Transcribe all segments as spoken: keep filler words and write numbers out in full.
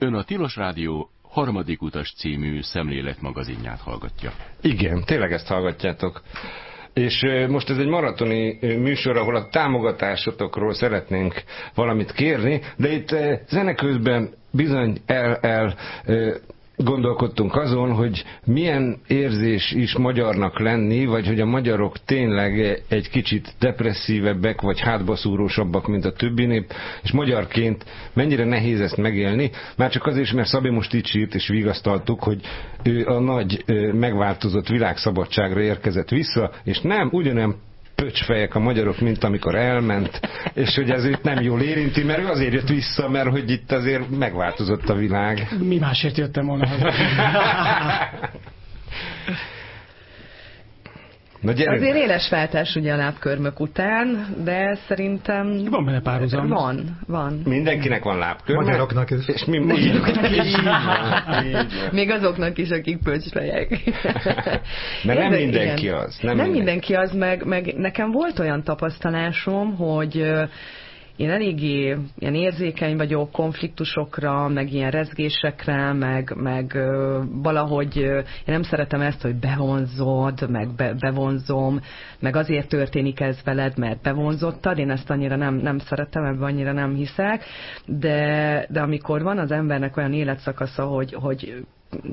Ön a Tilos Rádió Harmadik utas című szemléletmagazinját hallgatja. Igen, tényleg ezt hallgatjátok. És most ez egy maratoni műsor, ahol a támogatásotokról szeretnénk valamit kérni, de itt zene közben bizony el, el gondolkodtunk azon, hogy milyen érzés is magyarnak lenni, vagy hogy a magyarok tényleg egy kicsit depresszívebbek, vagy hátbaszúrósabbak, mint a többi nép, és magyarként mennyire nehéz ezt megélni. Már csak azért, mert Szabi most így sírt, és vigasztaltuk, hogy ő a nagy megváltozott világszabadságra érkezett vissza, és nem ugyanolyan pöcsfejek a magyarok, mint amikor elment, és hogy ez itt nem jól érinti, mert ő azért jött vissza, mert hogy itt azért megváltozott a világ. Mi másért jöttem volna? Na, azért éles váltás ugye a lábkörmök után, de szerintem... Van benne párhuzam. Van, van. Mindenkinek van lábkörme. Magyaroknak is. És mi magyaroknak is. Még azoknak is, akik pöcsfejek. Mert nem mindenki igen. az. Nem, nem mindenki. mindenki az, meg, meg nekem volt olyan tapasztalásom, hogy én eléggé ilyen érzékeny vagyok konfliktusokra, meg ilyen rezgésekre, meg, meg ö, valahogy ö, én nem szeretem ezt, hogy bevonzod, meg be, bevonzom, meg azért történik ez veled, mert bevonzottad, én ezt annyira nem, nem szeretem, ebben annyira nem hiszek, de, de amikor van az embernek olyan életszakasza, hogy, hogy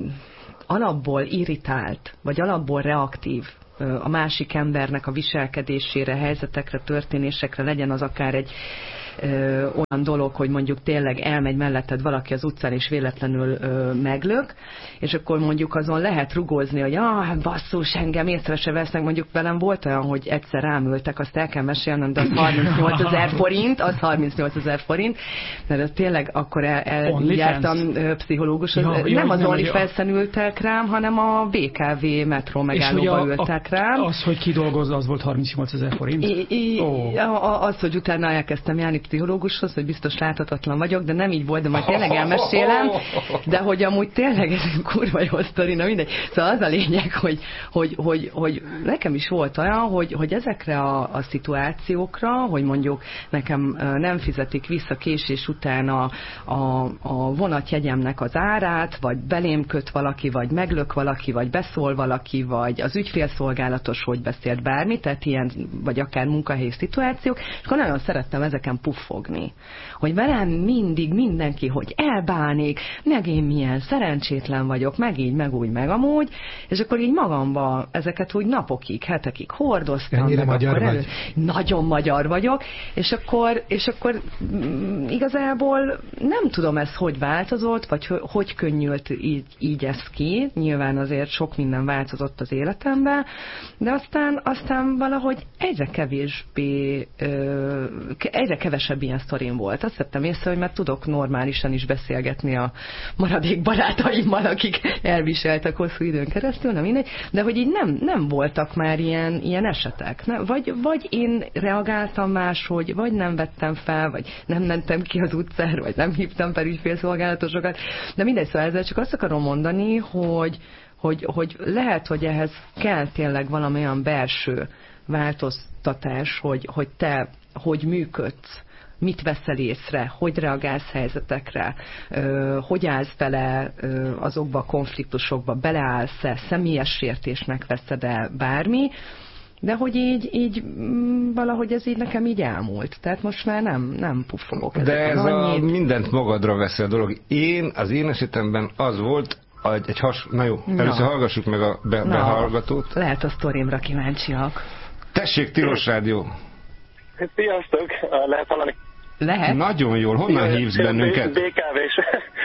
alapból irritált, vagy alapból reaktív a másik embernek a viselkedésére, helyzetekre, történésekre, legyen az akár egy ö, olyan dolog, hogy mondjuk tényleg elmegy melletted valaki az utcán, és véletlenül ö, meglök, és akkor mondjuk azon lehet rugózni, hogy ah, hát basszus, engem észre se vesznek, mondjuk velem volt olyan, hogy egyszer rámültek, azt el kell mesélnem, de az harmincnyolcezer forint, az harmincnyolcezer forint, mert az tényleg akkor el, el jártam pszichológushoz, ja, nem ja, az OnlyFans-en ültek rám, hanem a bé ká vé metró megállóba ültek rám. Az, hogy kidolgozza, az volt harmincnyolcezer forint? I, I, oh. Az, hogy utána elkezdtem járni pszichológushoz, hogy biztos láthatatlan vagyok, de nem így volt, de majd tényleg elmesélem, de hogy amúgy tényleg ez egy kurva jó sztori, na mindegy. Szóval az a lényeg, hogy, hogy, hogy, hogy nekem is volt olyan, hogy, hogy ezekre a, a szituációkra, hogy mondjuk nekem nem fizetik vissza késés után a, a, a vonatjegyemnek az árát, vagy belém köt valaki, vagy meglök valaki, vagy beszól valaki, vagy az ügyfélszolgálatos, hogy beszélt bármi, tehát ilyen, vagy akár munkahelyi szituációk, és akkor nagyon szerettem ezeken puffogni. Hogy velem mindig mindenki, hogy elbánik, meg én milyen szerencsétlen vagyok, meg így, meg úgy, meg amúgy, és akkor így magamba ezeket úgy napokig, hetekig hordoztam. Ennyire magyar vagy? Elő, nagyon magyar vagyok, és akkor, és akkor mm, igazából nem tudom ez hogy változott, vagy hogy, hogy könnyült így, így ez ki. Nyilván azért sok minden változott az életemben, de aztán, aztán valahogy egyre kevésbé, ö, egyre kevesebb ilyen sztorim volt. Azt vettem észre, hogy már tudok normálisan is beszélgetni a maradék barátaimmal, akik elviseltek hosszú időn keresztül, nem mindegy, de hogy így nem, nem voltak már ilyen, ilyen esetek. Ne? Vagy, vagy én reagáltam máshogy, vagy nem vettem fel, vagy nem mentem ki az utcára, vagy nem hívtam fel ügyfélszolgálatosokat, de mindegy, szóval ezzel csak azt akarom mondani, hogy Hogy, hogy lehet, hogy ehhez kell tényleg valami olyan belső változtatás, hogy, hogy te hogy működsz, mit veszel észre, hogy reagálsz helyzetekre, hogy állsz bele azokba a konfliktusokba, beleállsz-e, személyes sértésnek veszed-e bármi, de hogy így, így valahogy ez így nekem így elmúlt. Tehát most már nem, nem puffogok. De ez annyit. A mindent magadra veszel dolog. Én, az én esetemben az volt, Egy, egy has... Na jó, no. Először hallgassuk meg a be, no. behallgatót. Lehet a sztorimra kíváncsiak. Tessék, Tilos Rádió! Sziasztok! Lehet hallani? Lehet. Nagyon jól. Honnan Jö, hívsz bennünket? bé ká vés.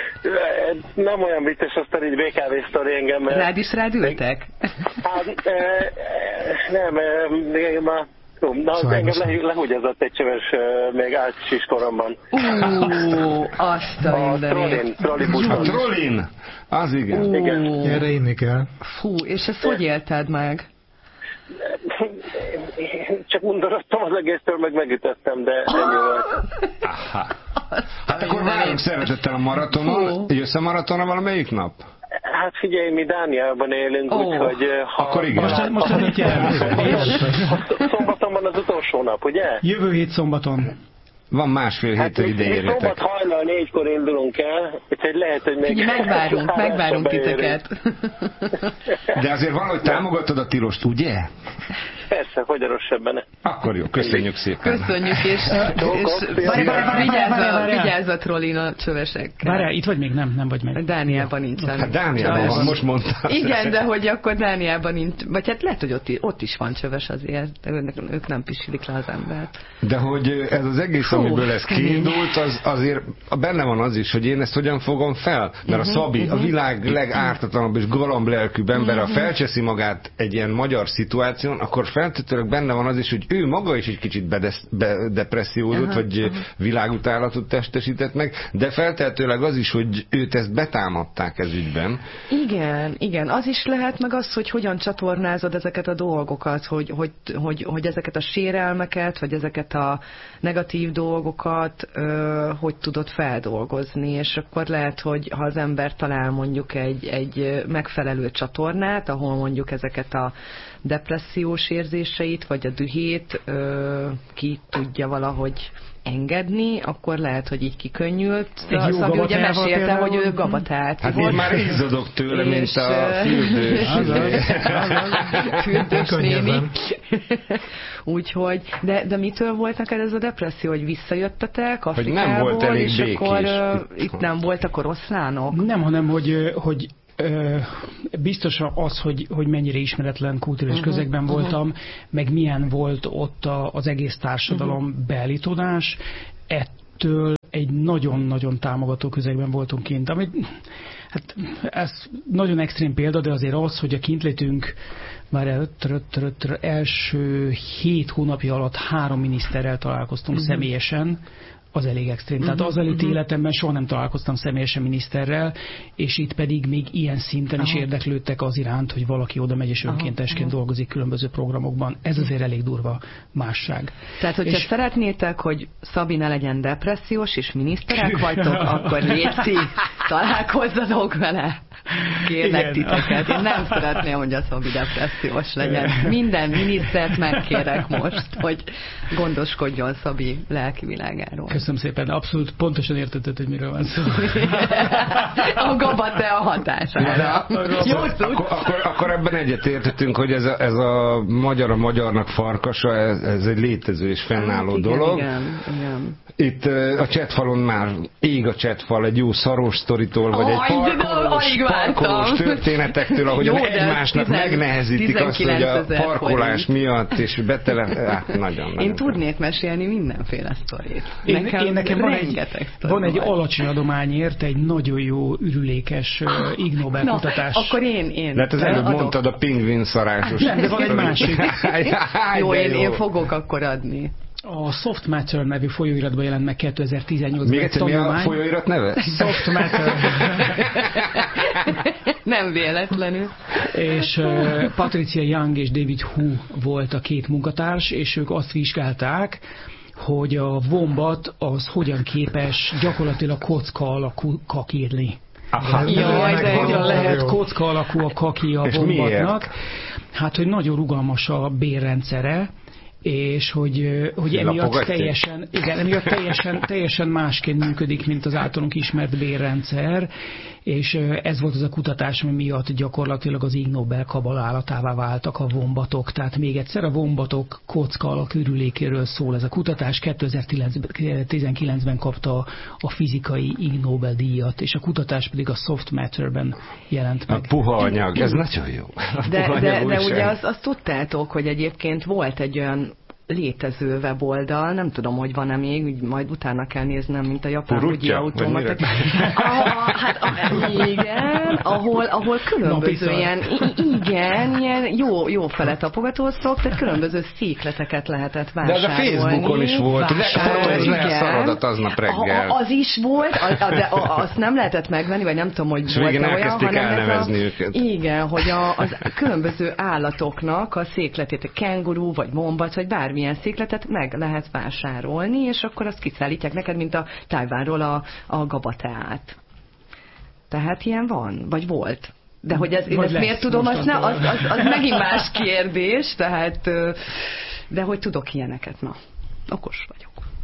Nem olyan vicces a sztori, bé ká vé sztori engem. Rád is rád ültek? Hát, nem, még már... Na, az engem le, lehugyazott egy csöves még álcsis koromban. Úúúú, azt a mindenit. A Trollin. A Trollin! Az igen. Uh, igen. Erre inni kell. Fú, és ezt hogy élted meg? Csak undorodtam az egésztől, meg megütöttem, de ennyi volt. Aha. Hát akkor várjunk szeretettel a maratonon. Jössz a maratonra valamelyik nap? Hát figyelj, mi Dániában élünk, oh. úgyhogy... Akkor igen. Most, most ez Szombaton van az utolsó nap, ugye? Jövő hét szombaton. Van másfél Hát héttel ide érjetek. Szombat hajnal négykor indulunk el, úgyhogy lehet, hogy még... Megvárunk, megvárunk titeket. De azért valahogy támogatod a tilost, ugye? Persze, hogy a rosszabb benne. Akkor jó, köszönjük szépen. Köszönjük, és, és vigyázz a trollin a csövesekkel. Várjál, itt vagy még? Nem, nem vagy meg. Dániában nincsen. Hát Dániában van, most mondtál. Igen, de hogy akkor Dániában nincs, vagy hát lehet, hogy ott, ott is van csöves azért, de ők nem pisilik le az embert. De hogy ez az egész, amiből ez kiindult, az azért benne van az is, hogy én ezt hogyan fogom fel. Mert a Szabi, a világ legártatlanabb és galamblelkűbb ember, ha felcseszi magát egy ilyen magyar szituáción, akkor feltétlenül benne van az is, hogy ő maga is egy kicsit bedepressziózott, vagy világutálatot testesített meg, de feltétlenül az is, hogy őt ezt betámadták ez ügyben. Igen, igen. Az is lehet meg az, hogy hogyan csatornázod ezeket a dolgokat, hogy, hogy, hogy, hogy ezeket a sérelmeket, vagy ezeket a negatív dolgokat ö, hogy tudod feldolgozni, és akkor lehet, hogy ha az ember talál mondjuk egy, egy megfelelő csatornát, ahol mondjuk ezeket a depressziós érzéseit, vagy a dühét ö, ki tudja valahogy engedni, akkor lehet, hogy így kikönnyült. A Szabi ugye mesélte, hogy ő gabatát. Hát én már izzadok tőle, mint a fürdős. Fürdős néni. Úgyhogy, de, de mitől volt neked ez a depresszió, hogy visszajöttetek Afrikából, hogy nem volt elég és békés. akkor uh, itt nem voltak oroszlánok? Nem, hanem, hogy, hogy biztos az, hogy, hogy mennyire ismeretlen kulturális uh-huh, közegben uh-huh. voltam, meg milyen volt ott a, az egész társadalom uh-huh. beállítódás, ettől egy nagyon-nagyon támogató közegben voltunk kint. Amit, hát ez nagyon extrém példa, de azért az, hogy a kintlétünk már első hét hónapja alatt három miniszterrel találkoztunk uh-huh. személyesen, az elég extrém. Tehát az előtti uh-huh. életemben soha nem találkoztam személyesen miniszterrel, és itt pedig még ilyen szinten is érdeklődtek az iránt, hogy valaki oda megy és önkéntesként dolgozik különböző programokban. Ez azért elég durva másság. Tehát, hogyha és... szeretnétek, hogy Szabi ne legyen depressziós, és miniszterek vagytok, akkor létszi, találkozzatok vele. Kérlek titeket. Én nem szeretném, hogy a Szabi depressziós legyen. Minden minisztert megkérek most, hogy gondoskodjon Szabi lelki világáról. Köszönöm szépen, abszolút pontosan értetted, hogy miről van szó. A gabate a hatására. Jó szó. Akkor, akkor, akkor ebben egyetértettünk, hogy ez a, ez a magyar a magyarnak farkasa, ez, ez egy létező és fennálló hát, igen, dolog. Igen, igen. Itt a chatfalon már ég a chatfal egy jó szaros sztoritól, vagy oh, egy parkolós, parkolós történetektől, ahogy egymásnak tizen, megnehezítik azt, hogy a parkolás forint. Miatt, és betele... Hát, nagyon, nagyon én tudnék mesélni mindenféle sztorit. Én, nekem, én nekem van egy, van egy alacsony adományért egy nagyon jó, ürülékes uh, Ig Nobel no, kutatás. Akkor én, én. De hát az előbb adok. Mondtad a pingvin szarásos. Nem, de van egy másik. Jó, én, én fogok akkor adni. A Soft Matter nevű folyóiratban jelent meg kétezer-tizennyolcban. Még egyszer, mi a folyóirat neve? Soft Matter. Nem véletlenül. És uh, Patricia Young és David Hu volt a két munkatárs, és ők azt vizsgálták, hogy a vombat az hogyan képes gyakorlatilag kocka alakú kakírni. Aha, Jaj, de hogyan lehet kocka alakú a kaki a vombatnak? Hát, hogy nagyon rugalmas a bérrendszere, és hogy, hogy emiatt teljesen, igen, emiatt teljesen, teljesen másként működik, mint az általunk ismert bérrendszer, és ez volt az a kutatás, ami miatt gyakorlatilag az Ig Nobel kabalálatává váltak a vombatok. Tehát még egyszer a vombatok kocka alak ürülékéről szól ez a kutatás. kétezer-tizenkilencben kapta a fizikai Ig Nobel díjat, és a kutatás pedig a Soft Matterben jelent meg. A puha anyag, ez nagyon jó. De, de, de ugye azt, azt tudtátok, hogy egyébként volt egy olyan létező weboldal, nem tudom, hogy van-e még, majd utána kell néznem, mint a japán úgyi automatek. Hát a, igen, ahol, ahol különböző ilyen, igen, ilyen jó, jó fele tapogatóztok, tehát különböző székleteket lehetett vásárolni. De ez a Facebookon is volt, ez lehet szaradat aznap reggel. Az is volt, de azt nem lehetett megvenni, vagy nem tudom, hogy volt olyan, hanem ez a, őket. Igen, hogy a, az különböző állatoknak a székletét, a kenguru, vagy mombat, vagy bármi milyen székletet meg lehet vásárolni, és akkor azt kiszállítják neked, mint a Tajvánról a, a gabateát. Tehát ilyen van, vagy volt. De hogy ez, én ezt miért tudom, azt ne, az, az, az megint más kérdés, tehát, de hogy tudok ilyeneket, na, okos vagyok.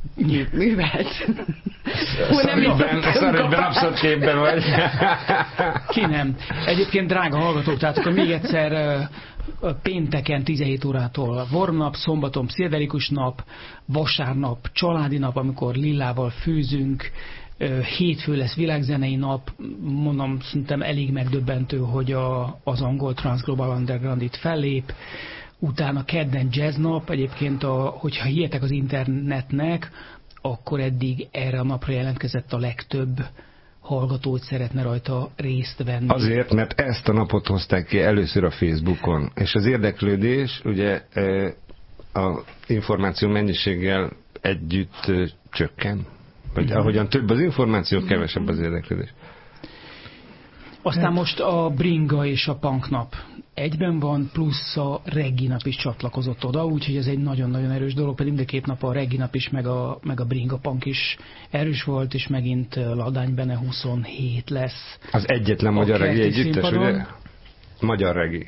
művelt. Szarügyben abszolút képben vagy. Ki nem. Egyébként drága hallgatók, tehát akkor még egyszer pénteken tizenhét órától Warm-nap, szombaton pszichedelikus nap, vasárnap családi nap, amikor Lillával főzünk, hétfő lesz világzenei nap, mondom, szerintem elég megdöbbentő, hogy a, az angol Transglobal Underground itt fellép, utána kedden jazz nap, egyébként a, hogyha hihetek az internetnek, akkor eddig erre a napra jelentkezett a legtöbb hallgató, hogy szeretne rajta részt venni. Azért, mert ezt a napot hozták ki először a Facebookon, és az érdeklődés ugye a információ mennyiséggel együtt csökken. Vagy ahogyan több az információ, kevesebb az érdeklődés. Aztán most a Bringa és a Punk nap egyben van, plusz a Reggi nap is csatlakozott oda, úgyhogy ez egy nagyon-nagyon erős dolog, pedig mind a két nap a Reggi nap is, meg a, meg a Bringa Punk is erős volt, és megint Ladány Bene huszonhét lesz. Az egyetlen magyar reggi együttes, ugye? Magyar reggi.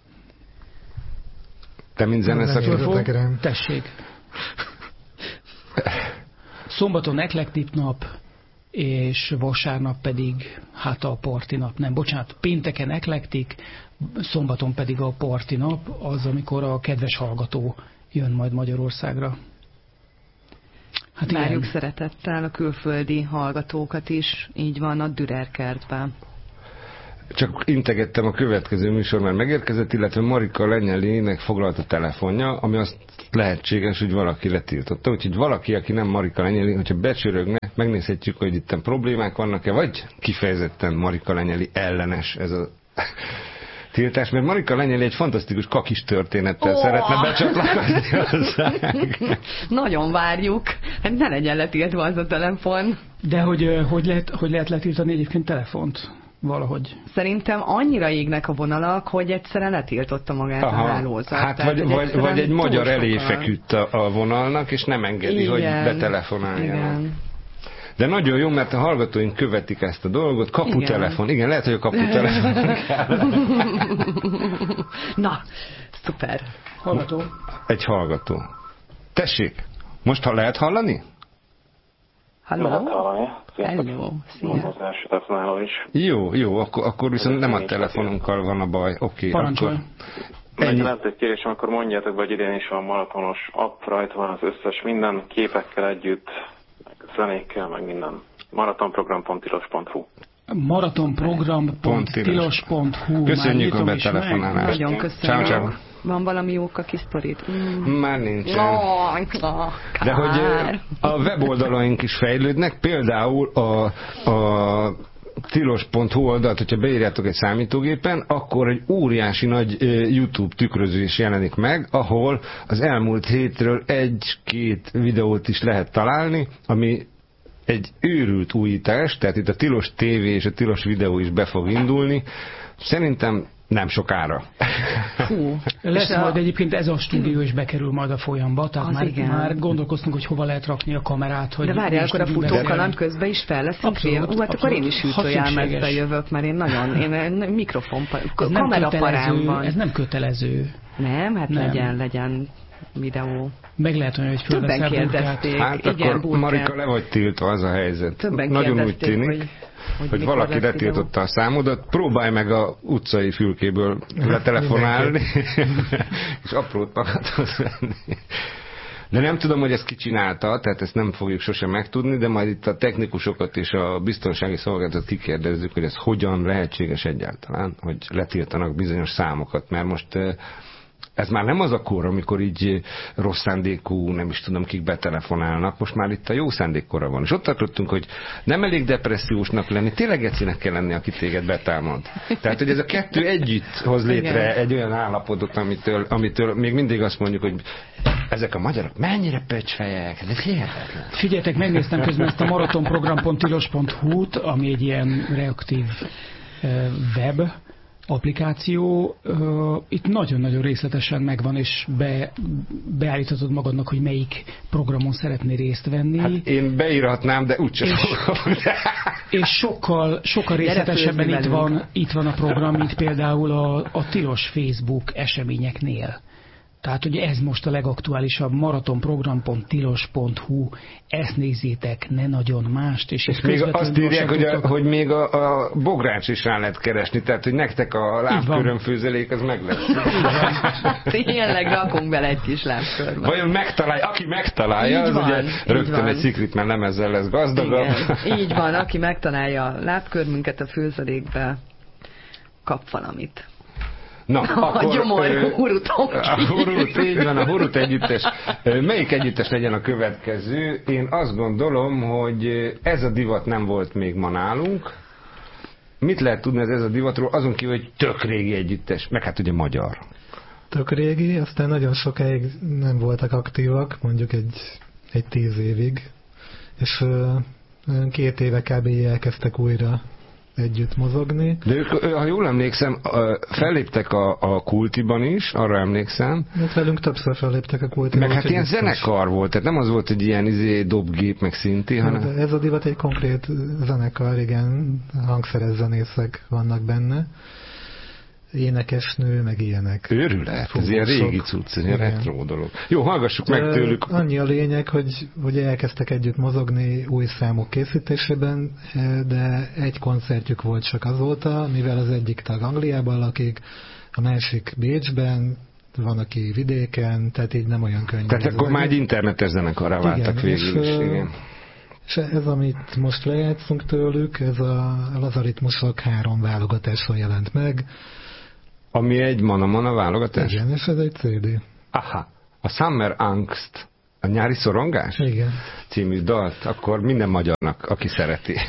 Te mind zeneszakértő? Tessék. Szombaton Eklektik nap, és vasárnap pedig hát a party nap. Nem, bocsánat, pénteken Eklektik, szombaton pedig a party nap, az, amikor a kedves hallgató jön majd Magyarországra. Hát várjuk szeretettel a külföldi hallgatókat is, így van a Dürer kertben. Csak integettem, a következő műsor már megérkezett, illetve Marika Lenyelinek foglalt a telefonja, ami azt lehetséges, hogy valaki letiltotta. Úgyhogy valaki, aki nem Marika Lenyeli, hogyha becsörögne, megnézhetjük, hogy itt problémák vannak-e, vagy kifejezetten Marika Lenyeli ellenes ez a tiltás, mert Marika Lenyeli egy fantasztikus kakis történettel oh! szeretne becsatlakozni hozzánk. Nagyon várjuk. Hát ne legyen letiltva az a telefon. De hogy, hogy, lehet, hogy lehet letiltani egyébként telefont? Valahogy. Szerintem annyira égnek a vonalak, hogy egyszerűen letiltotta magát Aha, a hálózat. Hát Tehát, vagy, vagy, vagy egy magyar elé feküdt a, a vonalnak, és nem engedi, igen, hogy betelefonáljon. De nagyon jó, mert a hallgatóink követik ezt a dolgot. Kaputelefon. Igen. Igen, lehet, hogy a kaputelefon. Na, szuper. Hallgató. Egy hallgató. Tessék, most ha lehet hallani? Halló? Lehet hallani. Hello. Szia. Jó, jó, akkor, akkor viszont nem a telefonunkkal van a baj. Oké, okay, akkor... Ennyi. Lehet egy kérésem, akkor mondjátok be, hogy idén is van maratonos app, rajta van az összes minden, képekkel együtt, meg zenékkel, meg minden. maratonprogram pont tilos pont hu maratonprogram pont tilos pont hu Köszönjük a betelefonálást. Nagyon köszönjük. Ciao, ciao. Van valami jóka kis sztorit? Mm. Már nincsen. No, de hogy a weboldalaink is fejlődnek, például a, a tilos pont hu oldalt, hogyha beírjátok egy számítógépen, akkor egy óriási nagy YouTube tükrözés jelenik meg, ahol az elmúlt hétről egy-két videót is lehet találni, ami egy őrült újítás, tehát itt a Tilos té vé és a Tilos videó is be fog indulni. Szerintem nem sokára. Hú, lesz a... majd egyébként ez a stúdió is bekerül majd a folyamba, tehát már, már gondolkoztunk, hogy hova lehet rakni a kamerát. Hogy de várjál, akkor a futókaland közben is fel leszünk. Abszolút, hát akkor én is hűtőjelmezbe jövök, mert én nagyon, én mikrofon, kameraparám van. Ez nem kötelező. Nem, hát nem. legyen, legyen videó. Meg lehet olyan, hogy többen kérdezték. Hát igen, akkor burkát. Marika, le vagy tiltva, az a helyzet. Többen nagyon úgy tűnik, hogy, hogy, hogy valaki letiltotta a számodat. Próbálj meg a utcai fülkéből letelefonálni, és aprót magadhoz venni. De nem tudom, hogy ezt ki csinálta, tehát ezt nem fogjuk sosem megtudni, de majd itt a technikusokat és a biztonsági szolgálatot kikérdezzük, hogy ez hogyan lehetséges egyáltalán, hogy letiltanak bizonyos számokat, mert most ez már nem az a kor, amikor így rossz szándékú, nem is tudom, kik betelefonálnak, most már itt a jó szándékkora van. És ott tartottunk, hogy nem elég depressziósnak lenni, tényleg ecinek kell lenni, aki téged betámad. Tehát, hogy ez a kettő együtt hoz létre igen. egy olyan állapotot, amitől, amitől még mindig azt mondjuk, hogy ezek a magyarok mennyire pöcsfejek, ez hihetetlen. Figyeljetek, megnéztem közben ezt a maratonprogram pont tilos pont hu-t, ami egy ilyen reaktív web applikáció, uh, itt nagyon-nagyon részletesen megvan, és be, beállíthatod magadnak, hogy melyik programon szeretnél részt venni. Hát én beírhatnám, de úgyse fogom. És sokkal, sokkal részletesebben itt van, itt van a program, mint például a, a tilos Facebook eseményeknél. Tehát ugye ez most a legaktuálisabb, maratonprogram pont tilos pont hu, ezt nézzétek, ne nagyon mást. És, és még azt írják, hogy, a, hogy még a, a bogrács is rá lehet keresni, tehát hogy nektek a lábkörönfőzelék az meg lesz. Tényleg rakunk bele egy kis lábkörbe. Vajon megtalálja, aki megtalálja, így az van, ugye rögtön van. Egy Secret Man lemezzel lesz gazdagabb. Igen, így van, aki megtalálja a lábkörmünket a főzelékbe, kap valamit. Na, a akkor, gyomor huruton a hurut, így van, a hurut együttes. Melyik együttes legyen a következő? Én azt gondolom, hogy ez a divat nem volt még ma nálunk. Mit lehet tudni ez, ez a divatról? Azon kívül, hogy tök régi együttes, meg hát ugye magyar. Tök régi, aztán nagyon sokáig nem voltak aktívak, mondjuk egy, egy tíz évig. És uh, két éve kb. Elkezdtek újra együtt mozogni. De ők, ha jól emlékszem, felléptek a, a Kultiban is, arra emlékszem. Mert velünk többször felléptek a Kultiban. Meg hát ilyen zenekar volt, tehát nem az volt egy ilyen izé, dobgép, meg szinti, hanem... De ez a divat egy konkrét zenekar, igen, hangszeres zenészek vannak benne. Énekesnő, meg ilyenek. Őrület, ez ilyen régi cucc, ilyen retro dolog. Jó, hallgassuk meg de tőlük. Annyi a lényeg, hogy, hogy elkezdtek együtt mozogni új számok készítésében, de egy koncertjük volt csak azóta, mivel az egyik tag Angliában lakik, a másik Bécsben, van, aki vidéken, tehát így nem olyan könnyű. Tehát akkor már egy internetes zenekarra váltak végül is. Igen. És ez, amit most lejátszunk tőlük, ez a Lazaritmusok három válogatáson jelent meg. Ami egy Mana-Mana válogatás? Igen, és ez egy cé dé. Aha, a Summer Angst, a nyári szorongás? Igen. Című dalt, akkor minden magyarnak, aki szereti.